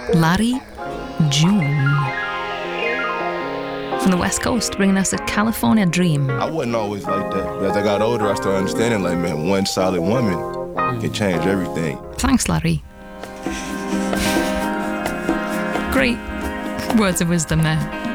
Larry June. From the West Coast, bringing us a California Dream. I wasn't always like that, but as I got older, I started understanding, like, man, one solid woman can change everything. Thanks, Larry. Great words of wisdom there.